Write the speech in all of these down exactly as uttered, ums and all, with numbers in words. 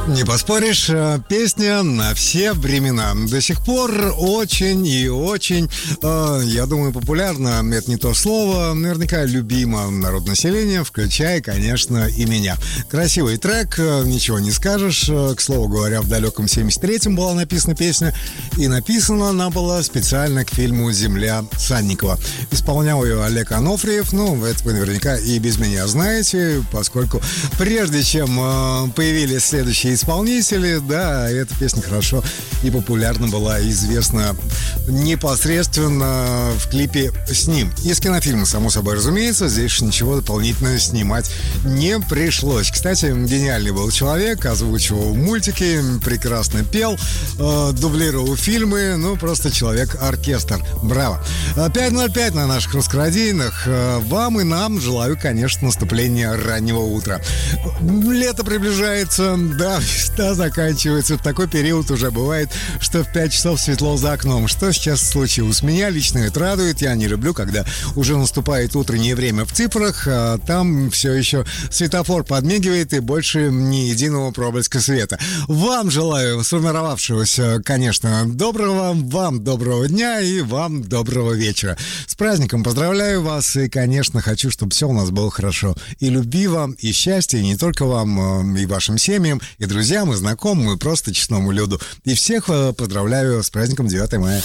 Не поспоришь, песня на все времена. До сих пор очень и очень, э, я думаю, популярна. Это не то слово. Наверняка любима народонаселение, включая, конечно, и меня. Красивый трек, ничего не скажешь. К слову говоря, в далеком семьдесят третьем была написана песня. И написана она была специально к фильму «Земля» Санникова. Исполнял ее Олег Анофриев. Ну, это вы наверняка и без меня знаете, поскольку прежде чем э, появились следующие исполнители, да, эта песня хорошо и популярно была известна непосредственно в клипе с ним. Из кинофильма, само собой разумеется, здесь ничего дополнительно снимать не пришлось. Кстати, гениальный был человек, озвучивал мультики, прекрасно пел, э, дублировал фильмы, ну, просто человек-оркестр. Браво! пять ноль пять на наших русскорадийных. Вам и нам желаю, конечно, наступления раннего утра. Лето приближается, да, весна заканчивается. В такой период уже бывает, что в пять часов светло за окном. Что сейчас случилось? Меня лично это радует. Я не люблю, когда уже наступает утреннее время в цифрах, а там все еще светофор подмигивает и больше ни единого проблеска света. Вам желаю сформировавшегося, конечно, доброго, вам доброго дня и вам доброго вечера. С праздником поздравляю вас и, конечно, хочу, чтобы все у нас было хорошо. И любви вам, и счастья, и не только вам, и вашим семьям, и друзьям, и знакомым, и просто честному люду. И всех поздравляю с праздником девятого мая.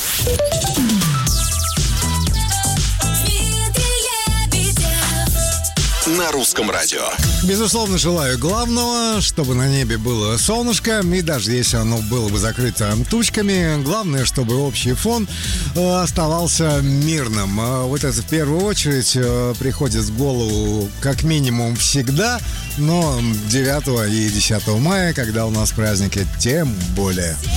На русском радио. Безусловно, желаю главного, чтобы на небе было солнышко, и даже если оно было бы закрыто тучками, главное, чтобы общий фон оставался мирным. Вот это в первую очередь приходит в голову как минимум всегда, но девятого и десятого мая, когда у нас праздники, тем более.